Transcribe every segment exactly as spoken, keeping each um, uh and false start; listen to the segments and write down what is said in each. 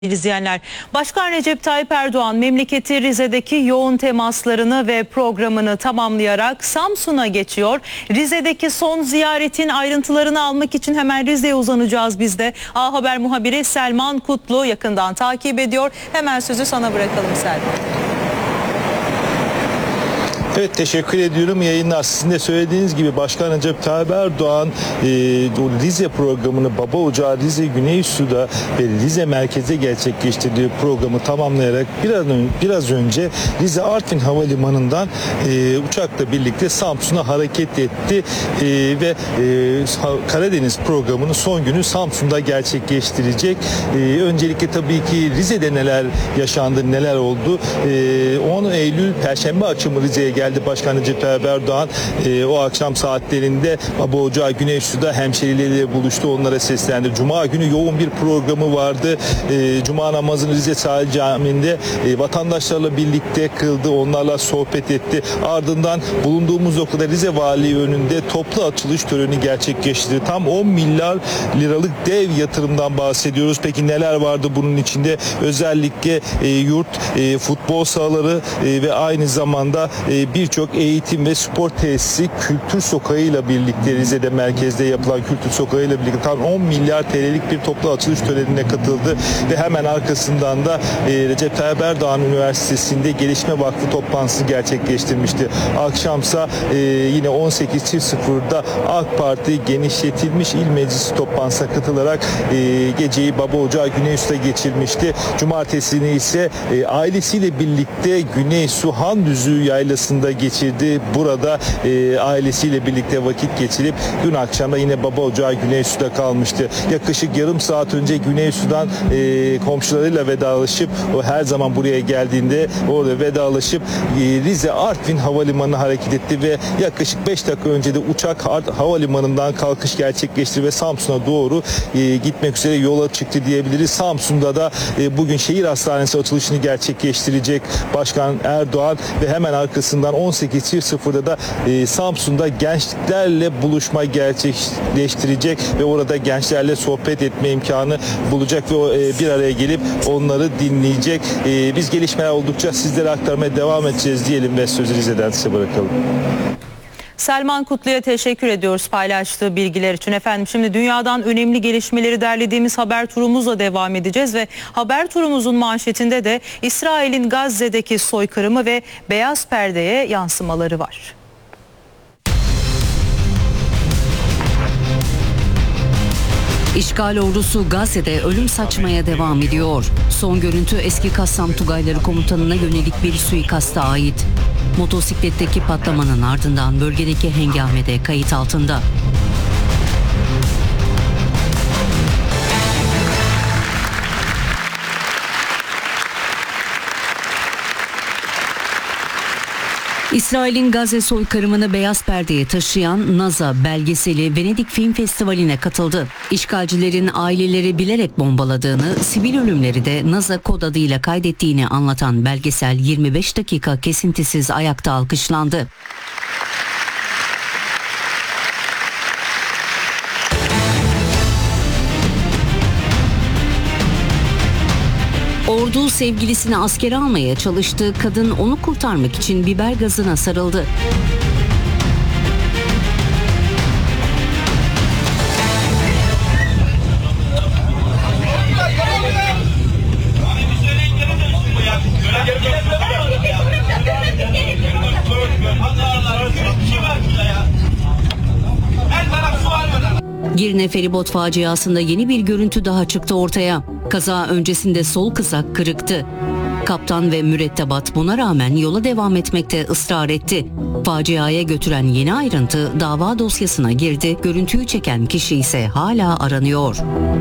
İzleyenler, Başkan Recep Tayyip Erdoğan memleketi Rize'deki yoğun temaslarını ve programını tamamlayarak Samsun'a geçiyor. Rize'deki son ziyaretin ayrıntılarını almak için hemen Rize'ye uzanacağız biz de. A Haber muhabiri Selman Kutlu yakından takip ediyor. Hemen sözü sana bırakalım Selman. Evet, teşekkür ediyorum. Yayınlar sizin de söylediğiniz gibi Başkan Recep Tayyip Erdoğan e, Rize programını Baba Ocağı Rize Güneysu'da ve Rize merkeze gerçekleştirdiği programı tamamlayarak biraz, biraz önce Rize Artvin Havalimanı'ndan e, uçakla birlikte Samsun'a hareket etti e, ve e, Karadeniz programının son günü Samsun'da gerçekleştirecek. E, öncelikle tabii ki Rize'de neler yaşandı, neler oldu. E, on Eylül Perşembe akşamı Rize'ye geldi. Geldi Başkan Recep Tayyip Erdoğan e, o akşam saatlerinde Baba Ocağı Güneysu'da hemşerileriyle buluştu, onlara seslendi. Cuma günü yoğun bir programı vardı. E, Cuma namazını Rize Sahil Camii'nde e, vatandaşlarla birlikte kıldı, onlarla sohbet etti. Ardından bulunduğumuz noktada Rize Valiliği önünde toplu açılış töreni gerçekleştirdi. Tam on milyar liralık dev yatırımdan bahsediyoruz. Peki neler vardı bunun içinde? Özellikle e, yurt, e, futbol sahaları e, ve aynı zamanda e, birçok eğitim ve spor tesisi Kültür Sokağı ile birlikte Rize'de merkezde yapılan Kültür Sokağı ile birlikte tam on milyar T L'lik bir toplu açılış törenine katıldı ve hemen arkasından da e, Recep Tayyip Erdoğan Üniversitesi'nde Gelişme Vakfı toplantısı gerçekleştirmişti. Akşamsa e, yine on sekiz sıfırda AK Parti genişletilmiş il meclisi toplantısına katılarak e, geceyi Baba Ocağı Güneysu'da geçirmişti. Cumartesini ise e, ailesiyle birlikte Güneysu Handüzü Yaylası'nda geçirdi. Burada e, ailesiyle birlikte vakit geçirip dün akşam da yine Baba Ocağı Güneysu'da kalmıştı. Yaklaşık yarım saat önce Güneysu'dan e, komşularıyla vedalaşıp, o her zaman buraya geldiğinde orada vedalaşıp e, Rize Artvin Havalimanı'na hareket etti ve yaklaşık beş dakika önce de uçak havalimanından kalkış gerçekleştirdi ve Samsun'a doğru e, gitmek üzere yola çıktı diyebiliriz. Samsun'da da e, bugün şehir hastanesi açılışını gerçekleştirecek Başkan Erdoğan ve hemen arkasından on sekiz sıfırda da e, Samsun'da gençlerle buluşma gerçekleştirecek ve orada gençlerle sohbet etme imkanı bulacak ve o, e, bir araya gelip onları dinleyecek. E, biz gelişmeler oldukça sizlere aktarmaya devam edeceğiz diyelim ve sözü Rize'den size bırakalım. Selman Kutlu'ya teşekkür ediyoruz paylaştığı bilgiler için. Efendim, şimdi dünyadan önemli gelişmeleri derlediğimiz haber turumuzla devam edeceğiz ve haber turumuzun manşetinde de İsrail'in Gazze'deki soykırımı ve beyaz perdeye yansımaları var. İşgal ordusu Gazze'de ölüm saçmaya devam ediyor. Son görüntü eski Kassam Tugayları Komutanı'na yönelik bir suikasta ait. Motosikletteki patlamanın ardından bölgedeki hengamede kayıt altında. İsrail'in Gazze soykırımını beyaz perdeye taşıyan NASA belgeseli Venedik Film Festivali'ne katıldı. İşgalcilerin aileleri bilerek bombaladığını, sivil ölümleri de NASA kod adıyla kaydettiğini anlatan belgesel yirmi beş dakika kesintisiz ayakta alkışlandı. Ordu sevgilisini askere almaya çalıştı. Kadın onu kurtarmak için biber gazına sarıldı. Girne feribot faciasında yeni bir görüntü daha çıktı ortaya. Kaza öncesinde sol kızak kırıktı. Kaptan ve mürettebat buna rağmen yola devam etmekte ısrar etti. Faciaya götüren yeni ayrıntı dava dosyasına girdi. Görüntüyü çeken kişi ise hala aranıyor.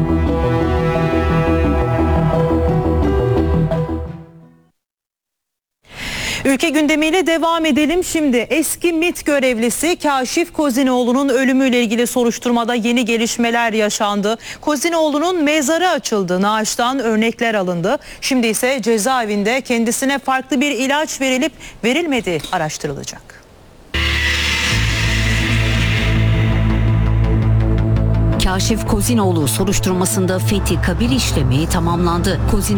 Ülke gündemiyle devam edelim şimdi. Eski MİT görevlisi Kaşif Kozinoğlu'nun ölümüyle ilgili soruşturmada yeni gelişmeler yaşandı. Kozinoğlu'nun mezarı açıldı, naaştan örnekler alındı. Şimdi ise cezaevinde kendisine farklı bir ilaç verilip verilmediği araştırılacak. Kaşif Kozinoğlu soruşturmasında Fethi Kabil işlemi tamamlandı. Kozinoğlu